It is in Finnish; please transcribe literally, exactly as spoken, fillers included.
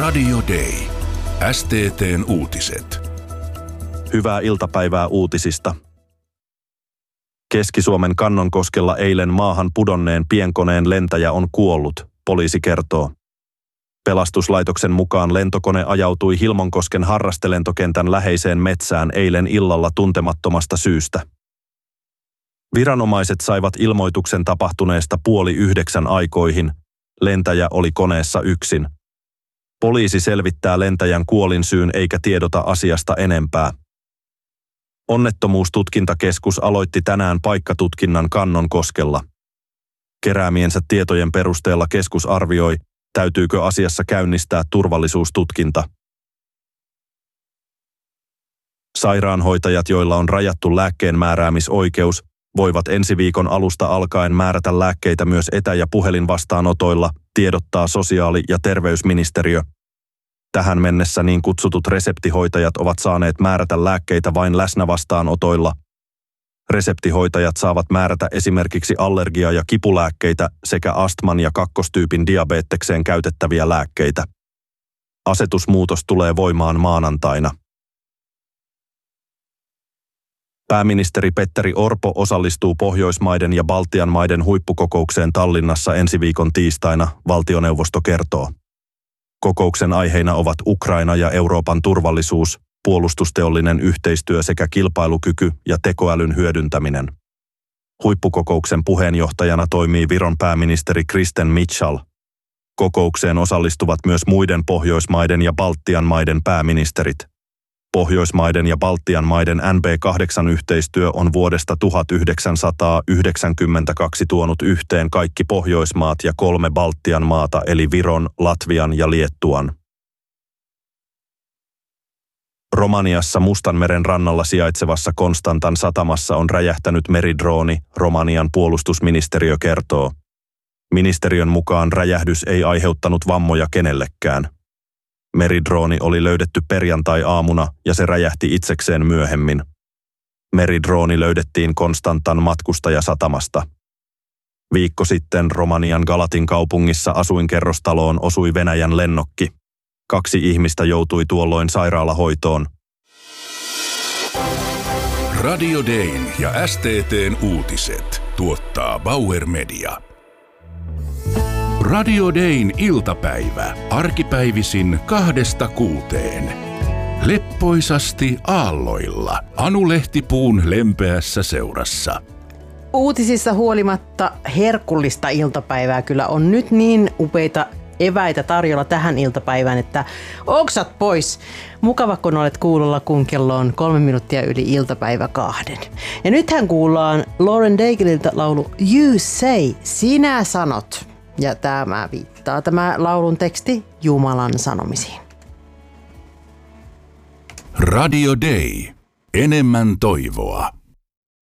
Radio Day. S T T:n uutiset. Hyvää iltapäivää uutisista. Keski-Suomen Kannonkoskella eilen maahan pudonneen pienkoneen lentäjä on kuollut, poliisi kertoo. Pelastuslaitoksen mukaan lentokone ajautui Hilmonkosken harrastelentokentän läheiseen metsään eilen illalla tuntemattomasta syystä. Viranomaiset saivat ilmoituksen tapahtuneesta puoli yhdeksän aikoihin. Lentäjä oli koneessa yksin. Poliisi selvittää lentäjän kuolinsyyn eikä tiedota asiasta enempää. Onnettomuustutkintakeskus aloitti tänään paikkatutkinnan Kannonkoskella. Keräämiensä tietojen perusteella keskus arvioi, täytyykö asiassa käynnistää turvallisuustutkinta. Sairaanhoitajat, joilla on rajattu lääkkeen määräämisoikeus, voivat ensi viikon alusta alkaen määrätä lääkkeitä myös etä- ja puhelinvastaanotoilla, tiedottaa sosiaali- ja terveysministeriö. Tähän mennessä niin kutsutut reseptihoitajat ovat saaneet määrätä lääkkeitä vain läsnävastaanotoilla. Reseptihoitajat saavat määrätä esimerkiksi allergia- ja kipulääkkeitä sekä astman ja kakkostyypin diabetekseen käytettäviä lääkkeitä. Asetusmuutos tulee voimaan maanantaina. Pääministeri Petteri Orpo osallistuu Pohjoismaiden ja Baltian maiden huippukokoukseen Tallinnassa ensi viikon tiistaina, valtioneuvosto kertoo. Kokouksen aiheina ovat Ukraina ja Euroopan turvallisuus, puolustusteollinen yhteistyö sekä kilpailukyky ja tekoälyn hyödyntäminen. Huippukokouksen puheenjohtajana toimii Viron pääministeri Kristen Michal. Kokoukseen osallistuvat myös muiden Pohjoismaiden ja Baltian maiden pääministerit. Pohjoismaiden ja Baltian maiden N B kahdeksan yhteistyö on vuodesta tuhatyhdeksänsataayhdeksänkymmentäkaksi tuonut yhteen kaikki Pohjoismaat ja kolme Baltian maata eli Viron, Latvian ja Liettuan. Romaniassa Mustanmeren rannalla sijaitsevassa Konstantan satamassa on räjähtänyt meridrooni, Romanian puolustusministeriö kertoo. Ministeriön mukaan räjähdys ei aiheuttanut vammoja kenellekään. Meridrooni oli löydetty perjantai-aamuna ja se räjähti itsekseen myöhemmin. Meridrooni löydettiin Konstantan matkustajasatamasta. Viikko sitten Romanian Galatin kaupungissa asuinkerrostaloon osui Venäjän lennokki. Kaksi ihmistä joutui tuolloin sairaalahoitoon. Radio Dayn ja S T T:n uutiset tuottaa Bauer Media. Radio Dayn iltapäivä, arkipäivisin kahdesta kuuteen. Leppoisasti aalloilla, Anu Lehtipuun lempeässä seurassa. Uutisissa huolimatta herkullista iltapäivää kyllä on nyt niin upeita eväitä tarjolla tähän iltapäivään, että oksat pois. Mukava, kun olet kuulolla, kun kello on kolme minuuttia yli iltapäivä kahden. Ja nythän kuullaan Lauren Daigleilta laulu You Say, sinä sanot. Ja tämä viittaa tämä laulun teksti Jumalan sanomisiin. Radio Day. Enemmän toivoa.